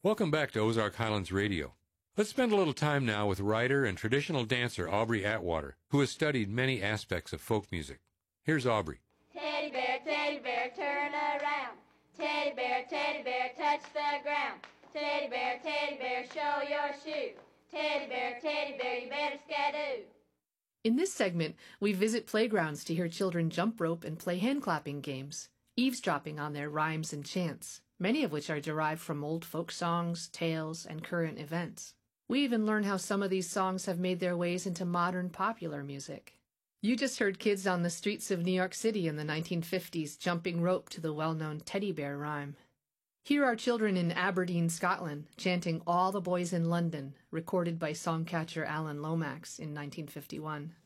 Welcome back to Ozark Highlands Radio. Let's spend a little time now with writer and traditional dancer Aubrey Atwater, who has studied many aspects of folk music. Here's Aubrey. Teddy bear, turn around. Teddy bear, touch the ground. Teddy bear, show your shoe. Teddy bear, you better skadoo. In this segment, we visit playgrounds to hear children jump rope and play hand-clapping games, eavesdropping on their rhymes and chants, many of which are derived from old folk songs, tales, and current events. We even learn how some of these songs have made their ways into modern popular music. You just heard kids on the streets of New York City in the 1950s jumping rope to the well-known Teddy Bear rhyme. Here are children in Aberdeen, Scotland, chanting All the Boys in London, recorded by songcatcher Alan Lomax in 1951.